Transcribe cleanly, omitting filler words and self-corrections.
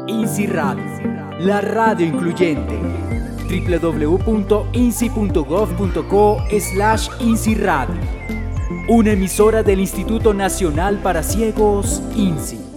INSI Radio, la radio incluyente. www.insi.gov.co/INSI Radio. Una emisora del Instituto Nacional para Ciegos, INSI.